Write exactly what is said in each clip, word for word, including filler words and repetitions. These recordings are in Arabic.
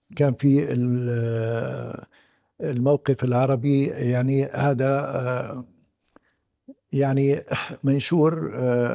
كان في الموقف العربي، يعني هذا يعني منشور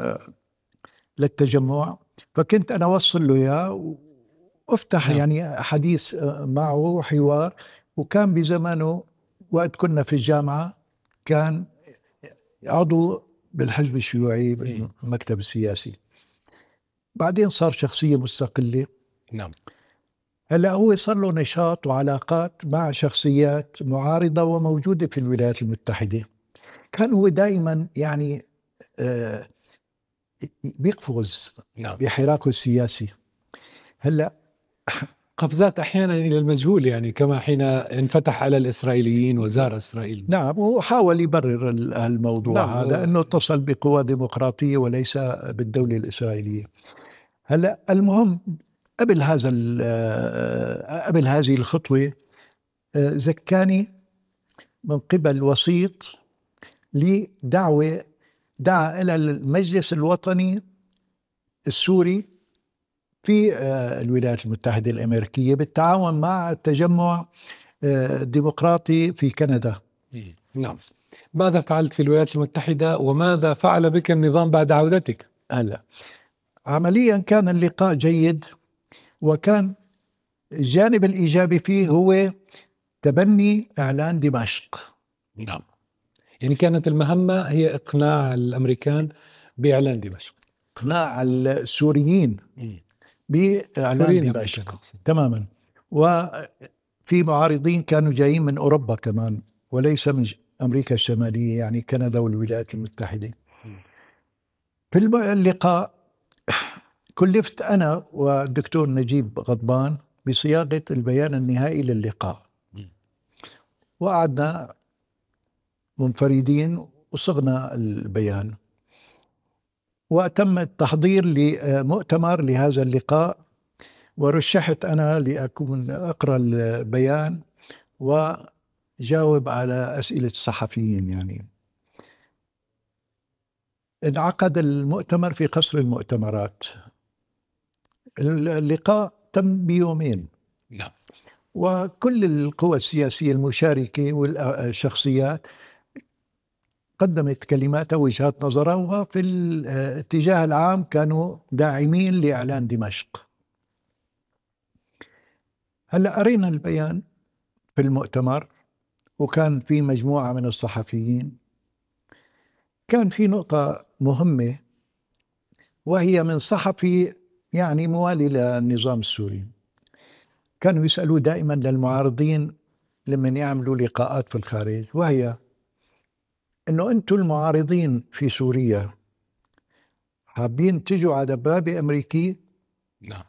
للتجمع، فكنت أنا أوصل له إياه وافتح نعم. يعني حديث معه حوار. وكان بزمانه وقت كنا في الجامعة كان عضو بالحزب الشيوعي بالمكتب السياسي، بعدين صار شخصية مستقلة. نعم. هلا هو صار له نشاط وعلاقات مع شخصيات معارضة وموجودة في الولايات المتحدة. كان هو دائما يعني آه بيقفز نعم. بحراكه السياسي. هلا قفزات أحيانا إلى المجهول، يعني كما حين انفتح على الإسرائيليين وزار إسرائيل. نعم، وحاول يبرر الموضوع نعم. هذا أنه اتصل بقوى ديمقراطية وليس بالدولة الإسرائيلية. هلا المهم قبل هذا قبل هذه الخطوة زكاني من قبل وسيط لدعوة دعا إلى المجلس الوطني السوري في الولايات المتحدة الأمريكية بالتعاون مع التجمع الديمقراطي في كندا. نعم. ماذا فعلت في الولايات المتحدة وماذا فعل بك النظام بعد عودتك؟ هلا عمليا كان اللقاء جيد، وكان الجانب الإيجابي فيه هو تبني إعلان دمشق. نعم. يعني كانت المهمة هي إقناع الأمريكان بإعلان دمشق، إقناع السوريين بإعلان دمشق تماما. وفي معارضين كانوا جايين من أوروبا كمان وليس من أمريكا الشمالية، يعني كندا والولايات المتحدة. في اللقاء كلفت أنا والدكتور نجيب غضبان بصياغة البيان النهائي للقاء، وقعدنا منفردين وصغنا البيان، وتم التحضير لمؤتمر لهذا اللقاء، ورشحت أنا لأكون أقرأ البيان وجاوب على أسئلة الصحفيين. يعني انعقد المؤتمر في قصر المؤتمرات. اللقاء تم بيومين. نعم. وكل القوى السياسية المشاركة والشخصيات قدمت كلمات وجهات نظرها، وفي الاتجاه العام كانوا داعمين لإعلان دمشق. هلأ قرينا البيان في المؤتمر، وكان في مجموعة من الصحفيين. كان في نقطة مهمة، وهي من صحفي يعني موالي للنظام السوري. كانوا يسألوا دائما للمعارضين لمن يعملوا لقاءات في الخارج، وهي انه انتم المعارضين في سوريا حابين تجوا على باب امريكي؟ نعم.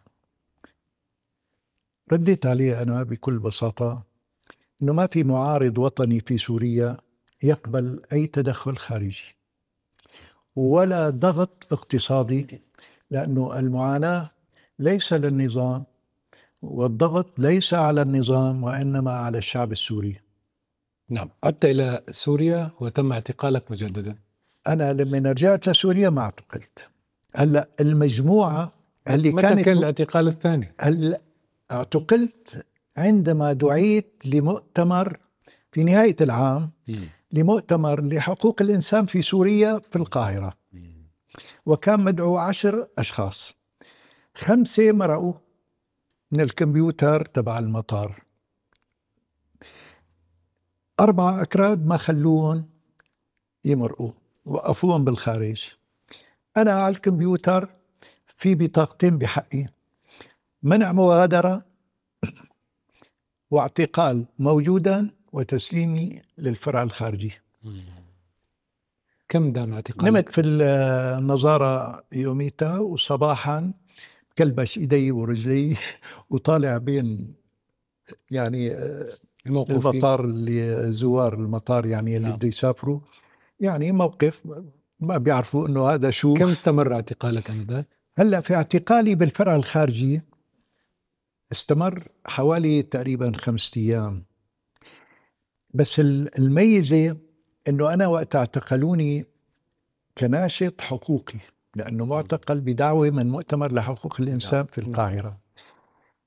رديت عليه انا بكل بساطة انه ما في معارض وطني في سوريا يقبل اي تدخل خارجي ولا ضغط اقتصادي، لانه المعاناة ليس للنظام والضغط ليس على النظام وانما على الشعب السوري. نعم. عدت إلى سوريا وتم اعتقالك مجددا. أنا لما رجعت لسوريا ما اعتقلت. هلا المجموعة اللي متى كانت كان الاعتقال الثاني؟ هلا اعتقلت عندما دعيت لمؤتمر في نهاية العام، م. لمؤتمر لحقوق الإنسان في سوريا في القاهرة، م. وكان مدعو عشر أشخاص، خمسة مرقوا من الكمبيوتر تبع المطار، أربعة أكراد ما خلوهم يمرقوا، وقفوهم بالخارج. أنا على الكمبيوتر في بطاقتين بحقي: منع مغادرة واعتقال موجودا وتسليمي للفرع الخارجي. كم دام اعتقال؟ نمت في النظارة يوميتها، وصباحا كلبش ايدي ورجلي وطالع بين يعني المطار اللي زوار المطار يعني اللي بده يسافروا، يعني موقف ما بيعرفوا انه هذا شو. كم استمر اعتقالك انذاك؟ هلا في اعتقالي بالفرع الخارجي استمر حوالي تقريبا خمسة ايام. بس الميزة انه انا وقت اعتقلوني كناشط حقوقي، لانه معتقل بدعوة من مؤتمر لحقوق الانسان في القاهرة،